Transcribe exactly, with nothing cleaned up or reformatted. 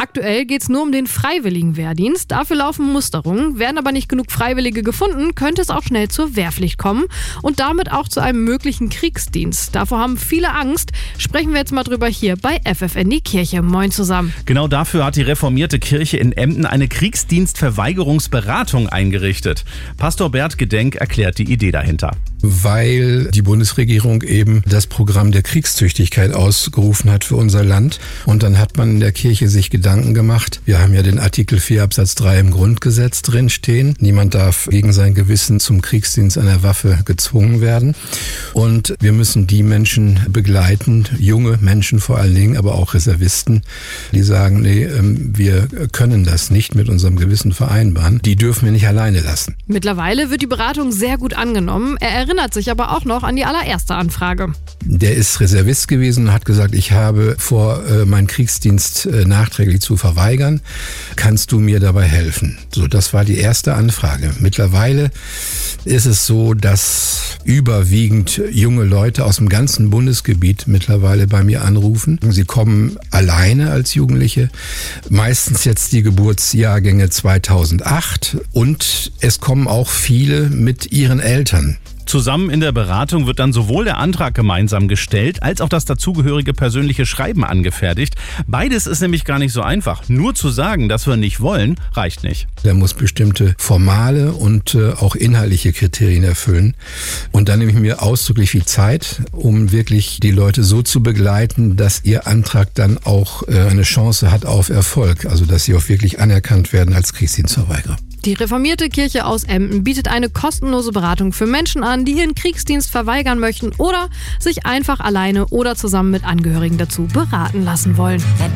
Aktuell geht es nur um den freiwilligen Wehrdienst. Dafür laufen Musterungen. Werden aber nicht genug Freiwillige gefunden, könnte es auch schnell zur Wehrpflicht kommen und damit auch zu einem möglichen Kriegsdienst. Davor haben viele Angst. Sprechen wir jetzt mal drüber hier bei F F N die Kirche. Moin zusammen. Genau dafür hat die reformierte Kirche in Emden eine Kriegsdienstverweigerungsberatung eingerichtet. Pastor Bert Gedenk erklärt die Idee dahinter. Weil die Bundesregierung eben das Programm der Kriegstüchtigkeit ausgerufen hat für unser Land. Und dann hat man in der Kirche sich Gedanken gemacht. Wir haben ja den Artikel vier Absatz drei im Grundgesetz drin stehen. Niemand darf gegen sein Gewissen zum Kriegsdienst an der Waffe gezwungen werden. Und wir müssen die Menschen begleiten, junge Menschen vor allen Dingen, aber auch Reservisten, die sagen, nee, wir können das nicht mit unserem Gewissen vereinbaren. Die dürfen wir nicht alleine lassen. Mittlerweile wird die Beratung sehr gut angenommen. Er erinnert sich aber auch noch an die allererste Anfrage. Der ist Reservist gewesen und hat gesagt, ich habe vor, äh, meinen Kriegsdienst äh, nachträglich zu verweigern. Kannst du mir dabei helfen? So, das war die erste Anfrage. Mittlerweile ist es so, dass überwiegend junge Leute aus dem ganzen Bundesgebiet mittlerweile bei mir anrufen. Sie kommen alleine als Jugendliche, meistens jetzt die Geburtsjahrgänge zweitausendacht, und es kommen auch viele mit ihren Eltern. Zusammen in der Beratung wird dann sowohl der Antrag gemeinsam gestellt, als auch das dazugehörige persönliche Schreiben angefertigt. Beides ist nämlich gar nicht so einfach. Nur zu sagen, dass wir nicht wollen, reicht nicht. Der muss bestimmte formale und äh, auch inhaltliche Kriterien erfüllen. Und dann nehme ich mir ausdrücklich viel Zeit, um wirklich die Leute so zu begleiten, dass ihr Antrag dann auch äh, eine Chance hat auf Erfolg. Also dass sie auch wirklich anerkannt werden als Kriegsdienstverweigerer. Die reformierte Kirche aus Emden bietet eine kostenlose Beratung für Menschen an, die ihren Kriegsdienst verweigern möchten oder sich einfach alleine oder zusammen mit Angehörigen dazu beraten lassen wollen.